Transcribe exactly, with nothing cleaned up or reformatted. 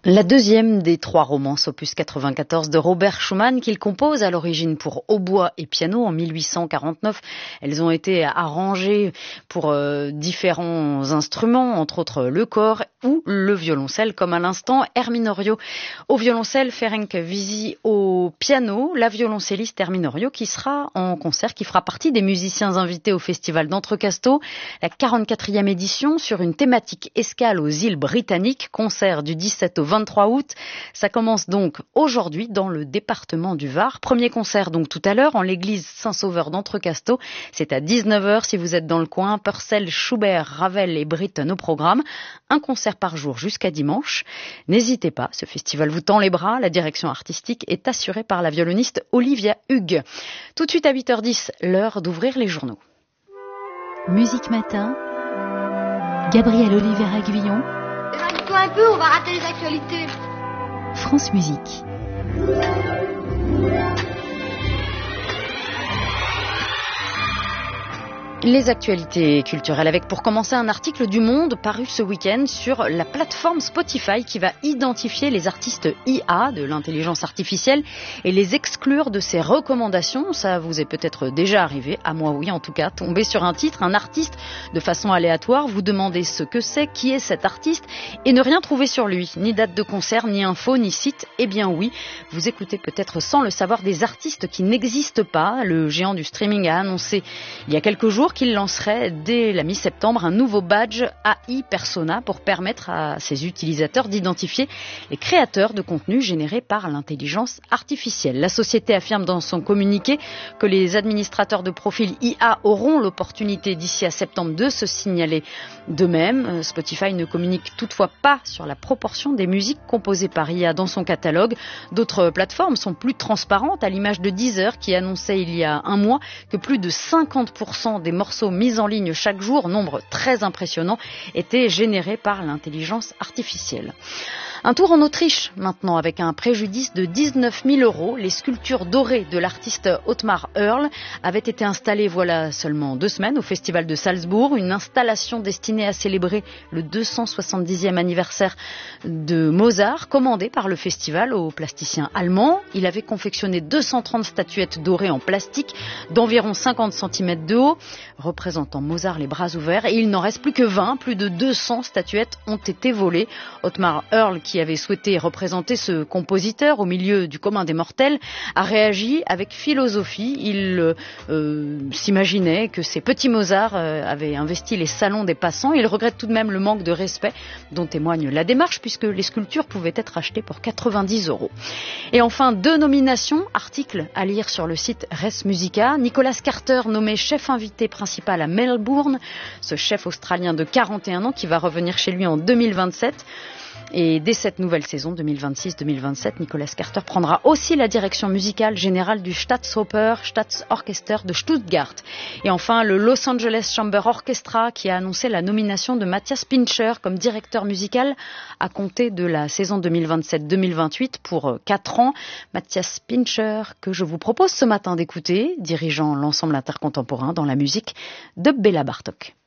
La deuxième des trois romances opus quatre-vingt-quatorze de Robert Schumann qu'il compose à l'origine pour hautbois et piano en mille huit cent quarante-neuf. Elles ont été arrangées pour euh, différents instruments, entre autres le cor ou le violoncelle, comme à l'instant Erminorio au violoncelle, Ferenc Visi au piano, la violoncelliste Erminorio qui sera en concert, qui fera partie des musiciens invités au festival d'Entrecasteaux, la quarante-quatrième édition sur une thématique escale aux îles britanniques, concert du dix-sept au vingt-trois août. Ça commence donc aujourd'hui dans le département du Var. Premier concert donc tout à l'heure en l'église Saint-Sauveur d'Entrecasteaux. C'est à dix-neuf heures si vous êtes dans le coin. Purcell, Schubert, Ravel et Britten au programme. Un concert par jour jusqu'à dimanche. N'hésitez pas, ce festival vous tend les bras. La direction artistique est assurée par la violoniste Olivia Hugues. Tout de suite à huit heures dix, l'heure d'ouvrir les journaux. Musique Matin, Gabriel Oliveira-Guillon. Éloigne-toi un peu, on va rater les actualités. France Musique. Les actualités culturelles avec pour commencer un article du Monde paru ce week-end sur la plateforme Spotify qui va identifier les artistes I A de l'intelligence artificielle et les exclure de ses recommandations. Ça vous est peut-être déjà arrivé, à moi oui en tout cas, tomber sur un titre, un artiste de façon aléatoire, vous demandez ce que c'est, qui est cet artiste et ne rien trouver sur lui, ni date de concert, ni info, ni site. Eh bien oui, vous écoutez peut-être sans le savoir des artistes qui n'existent pas. Le géant du streaming a annoncé il y a quelques jours qu'il lancerait dès la mi-septembre un nouveau badge A I Persona pour permettre à ses utilisateurs d'identifier les créateurs de contenu générés par l'intelligence artificielle. La société affirme dans son communiqué que les administrateurs de profils I A auront l'opportunité d'ici à septembre de se signaler d'eux-mêmes. Spotify ne communique toutefois pas sur la proportion des musiques composées par I A dans son catalogue. D'autres plateformes sont plus transparentes, à l'image de Deezer qui annonçait il y a un mois que plus de cinquante pour cent des morceaux mis en ligne chaque jour, nombre très impressionnant, étaient générés par l'intelligence artificielle. Un tour en Autriche maintenant avec un préjudice de dix-neuf mille euros. Les sculptures dorées de l'artiste Ottmar Hörl avaient été installées voilà seulement deux semaines au festival de Salzbourg. Une installation destinée à célébrer le deux cent soixante-dixième anniversaire de Mozart, commandée par le festival au plasticien allemand. Il avait confectionné deux cent trente statuettes dorées en plastique d'environ cinquante centimètres de haut, représentant Mozart les bras ouverts. Et il n'en reste plus que vingt. Plus de deux cents statuettes ont été volées. Ottmar Hörl, qui avait souhaité représenter ce compositeur au milieu du commun des mortels, a réagi avec philosophie. Il euh, s'imaginait que ces petits Mozart euh, avaient investi les salons des passants. Il regrette tout de même le manque de respect dont témoigne la démarche, puisque les sculptures pouvaient être achetées pour quatre-vingt-dix euros. Et enfin, deux nominations, articles à lire sur le site Res Musica. Nicolas Carter nommé chef invité principal à Melbourne, ce chef australien de quarante et un ans qui va revenir chez lui en deux mille vingt-sept. Et dès cette nouvelle saison deux mille vingt-six deux mille vingt-sept, Nicolas Carter prendra aussi la direction musicale générale du Staatsoper Staatsorchester de Stuttgart. Et enfin, le Los Angeles Chamber Orchestra qui a annoncé la nomination de Matthias Pincher comme directeur musical à compter de la saison deux mille vingt-sept deux mille vingt-huit pour quatre ans. Matthias Pincher que je vous propose ce matin d'écouter, dirigeant l'ensemble intercontemporain dans la musique de Béla Bartók.